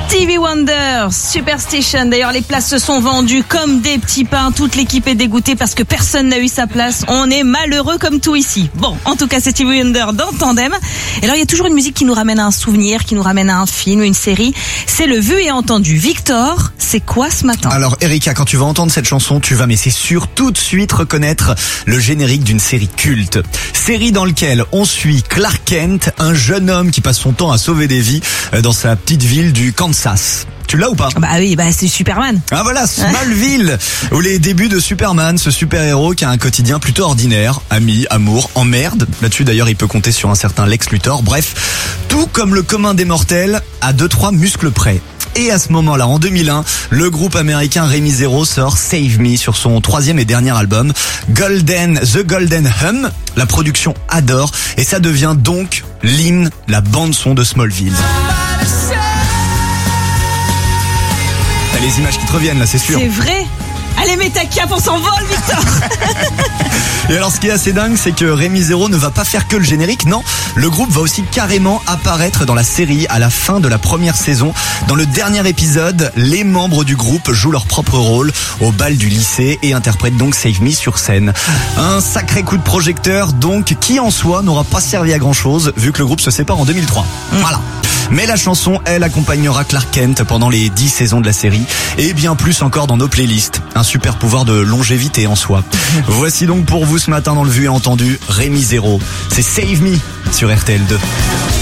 Stevie Wonder, Superstition. D'ailleurs, les places se sont vendues comme des petits pains. Toute l'équipe est dégoûtée parce que personne n'a eu sa place. On est malheureux comme tout ici. Bon, en tout cas, c'est Stevie Wonder dans Tandem. Et alors, il y a toujours une musique qui nous ramène à un souvenir, qui nous ramène à un film, une série. C'est le vu et entendu. Victor, c'est quoi ce matin? Alors, Erika, quand tu vas entendre cette chanson, tu vas, mais c'est sûr, tout de suite reconnaître le générique d'une série culte. Série dans laquelle on suit Clark Kent, un jeune homme qui passe son temps à sauver des vies dans sa petite ville du Kansas. Tu l'as ou pas? Bah oui, c'est Superman. Ah voilà, Smallville, où les débuts de Superman, ce super-héros qui a un quotidien plutôt ordinaire, amis, amour, emmerde. Là-dessus d'ailleurs, il peut compter sur un certain Lex Luthor. Bref, tout comme le commun des mortels, à 2-3 muscles près. Et à ce moment-là, en 2001, le groupe américain Rémi Zero sort Save Me sur son 3e et dernier album, The Golden Hum. La production adore et ça devient donc l'hymne, la bande-son de Smallville. T'as les images qui te reviennent là, c'est sûr. C'est vrai. Allez, mets ta cape, on s'envole, Victor. Et alors, ce qui est assez dingue, c'est que Rémi Zero ne va pas faire que le générique. Non, le groupe va aussi carrément apparaître dans la série à la fin de la première saison. Dans le dernier épisode, les membres du groupe jouent leur propre rôle au bal du lycée et interprètent donc Save Me sur scène. Un sacré coup de projecteur, donc, qui en soi n'aura pas servi à grand chose, vu que le groupe se sépare en 2003. Voilà. Mais la chanson, elle, accompagnera Clark Kent pendant les 10 saisons de la série et bien plus encore dans nos playlists. Un super pouvoir de longévité en soi. Voici donc pour vous ce matin dans le vu et entendu, Rémi Zero. C'est Save Me sur RTL2.